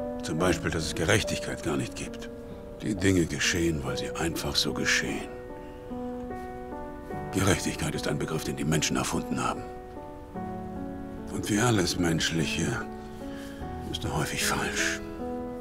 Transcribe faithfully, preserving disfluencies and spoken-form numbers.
Zum Beispiel, dass es Gerechtigkeit gar nicht gibt. Die Dinge geschehen, weil sie einfach so geschehen. Gerechtigkeit ist ein Begriff, den die Menschen erfunden haben. Und wie alles Menschliche ist er häufig falsch.